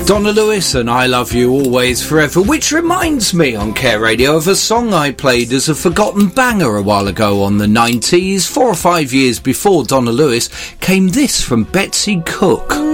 Donna Lewis and I Love You Always Forever, which reminds me on Care Radio of a song I played as a forgotten banger a while ago on the 90s. 4 or 5 years before Donna Lewis came this from Betsy Cook.